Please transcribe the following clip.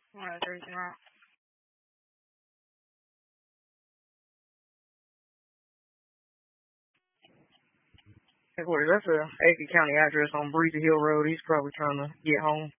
All right, there's not. That's a Aiken County address on Breezy Hill Road. He's probably trying to get home.